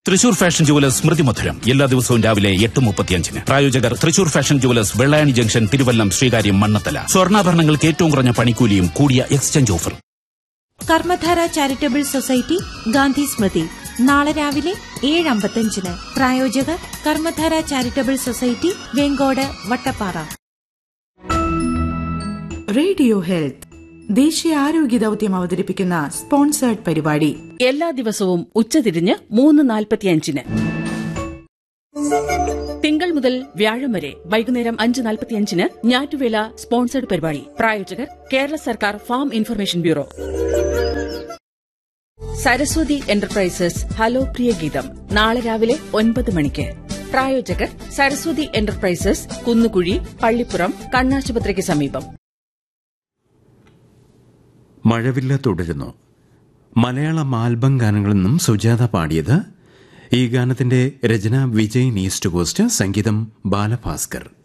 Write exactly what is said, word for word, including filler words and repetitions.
Thrissur fashion jewellers സ്മൃതി മധുരം എല്ലാ ദിവസവും രാവിലെ എട്ട് മുപ്പത്തിയഞ്ചിന്. പ്രായോജകർ Thrissur fashion jewellers, Vellayani junction, Thiruvallam, Sreekaryam, Mannathala. സ്വർണ്ണാഭരണങ്ങൾക്ക് ഏറ്റവും കുറഞ്ഞ പണിക്കൂലിയും കൂടിയ exchange offer. Karmadhara charitable society Gandhi സ്മൃതി നാളെ രാവിലെ ഏഴ് അമ്പത്തഞ്ചിന്. പ്രായോജകർ Karmadhara charitable society, Vengode, Vattappara. Radio health ദേശീയ ആരോഗ്യ ദൌത്യം അവതരിപ്പിക്കുന്ന സ്പോൺസേർഡ് പരിപാടി എല്ലാ ദിവസവും ഉച്ചതിരിഞ്ഞ് മൂന്ന് നാൽപ്പത്തിയഞ്ചിന്. തിങ്കൾ മുതൽ വ്യാഴം വരെ വൈകുന്നേരം അഞ്ച് നാൽപ്പത്തിയഞ്ചിന് ഞാറ്റുവേല സ്പോൺസേർഡ് പരിപാടി. പ്രായോജകർ കേരള സർക്കാർ farm information bureau. Saraswati enterprises hello പ്രിയ ഗീതം നാളെ രാവിലെ ഒൻപത് മണിക്ക്. പ്രായോജകർ സരസ്വതി എന്റർപ്രൈസസ്, കുന്നുകുഴി, പള്ളിപ്പുറം, കണ്ണാശുപത്രിക്ക് സമീപം. മഴവില്ല തുടരുന്നു. മലയാളം ആൽബം ഗാനങ്ങളിൽ നിന്നും സുജാത പാടിയത്. ഈ ഗാനത്തിന്റെ രചന വിജയ് ഈസ്റ്റ് കോസ്റ്റ്, സംഗീതം ബാലഭാസ്കർ.